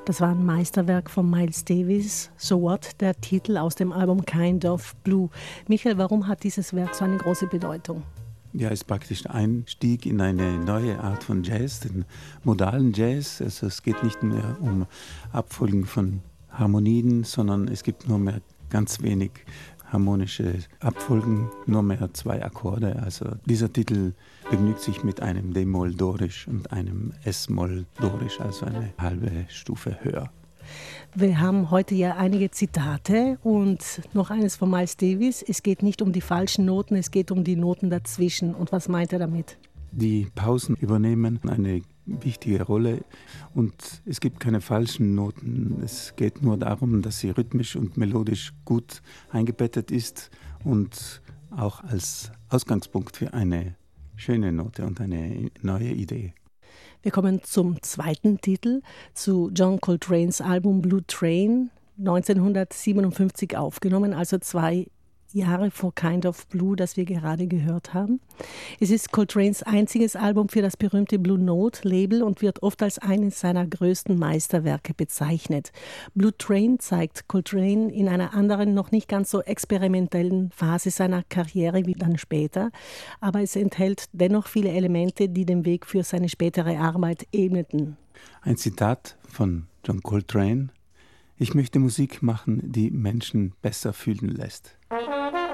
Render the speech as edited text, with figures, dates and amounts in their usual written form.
Das war ein Meisterwerk von Miles Davis, So What, der Titel aus dem Album Kind of Blue. Michael, warum hat dieses Werk so eine große Bedeutung? Ja, es ist praktisch der Einstieg in eine neue Art von Jazz, den modalen Jazz. Also es geht nicht mehr um Abfolgen von Harmonien, sondern es gibt nur mehr ganz wenig harmonische Abfolgen, nur mehr 2 Akkorde. Also dieser Titel begnügt sich mit einem D-Moll-Dorisch und einem S-Moll-Dorisch, also eine halbe Stufe höher. Wir haben heute ja einige Zitate und noch eines von Miles Davis. Es geht nicht um die falschen Noten, es geht um die Noten dazwischen. Und was meint er damit? Die Pausen übernehmen eine wichtige Rolle und es gibt keine falschen Noten. Es geht nur darum, dass sie rhythmisch und melodisch gut eingebettet ist und auch als Ausgangspunkt für eine schöne Note und eine neue Idee. Wir kommen zum zweiten Titel, zu John Coltranes Album Blue Train, 1957 aufgenommen, also 2 Jahre vor Kind of Blue, das wir gerade gehört haben. Es ist Coltranes einziges Album für das berühmte Blue Note Label und wird oft als eines seiner größten Meisterwerke bezeichnet. Blue Train zeigt Coltrane in einer anderen, noch nicht ganz so experimentellen Phase seiner Karriere wie dann später, aber es enthält dennoch viele Elemente, die den Weg für seine spätere Arbeit ebneten. Ein Zitat von John Coltrane: Ich möchte Musik machen, die Menschen besser fühlen lässt.